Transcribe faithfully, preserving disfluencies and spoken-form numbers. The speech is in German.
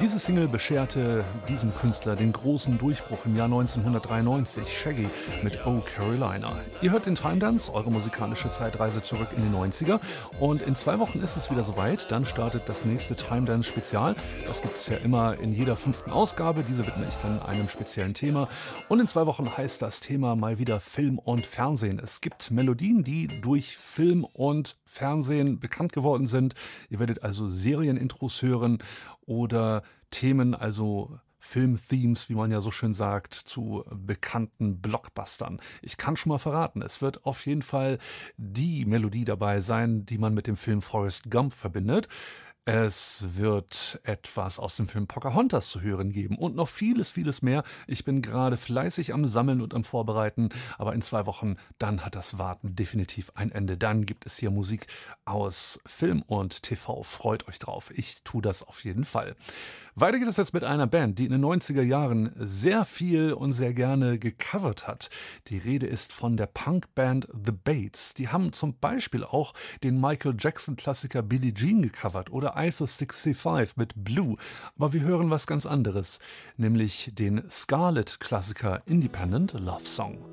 Diese Single bescherte diesem Künstler den großen Durchbruch im Jahr neunzehnhundertdreiundneunzig, Shaggy mit Oh Carolina. Ihr hört den Time Dance, eure musikalische Zeitreise zurück in die neunziger. Und in zwei Wochen ist es wieder soweit, dann startet das nächste Time Dance Spezial. Das gibt es ja immer in jeder fünften Ausgabe, diese widme ich dann einem speziellen Thema. Und in zwei Wochen heißt das Thema mal wieder Film und Fernsehen. Es gibt Melodien, die durch Film und Fernsehen bekannt geworden sind. Ihr werdet also Serienintros hören oder Themen, also Film-Themes, wie man ja so schön sagt, zu bekannten Blockbustern. Ich kann schon mal verraten, es wird auf jeden Fall die Melodie dabei sein, die man mit dem Film Forrest Gump verbindet. Es wird etwas aus dem Film Pocahontas zu hören geben und noch vieles, vieles mehr. Ich bin gerade fleißig am Sammeln und am Vorbereiten, aber in zwei Wochen, dann hat das Warten definitiv ein Ende. Dann gibt es hier Musik aus Film und T V. Freut euch drauf. Ich tue das auf jeden Fall. Weiter geht es jetzt mit einer Band, die in den neunziger Jahren sehr viel und sehr gerne gecovert hat. Die Rede ist von der Punkband The Bates. Die haben zum Beispiel auch den Michael Jackson-Klassiker Billie Jean gecovert oder Eiffel fünfundsechzig mit Blue. Aber wir hören was ganz anderes, nämlich den Scarlett-Klassiker Independent Love Song.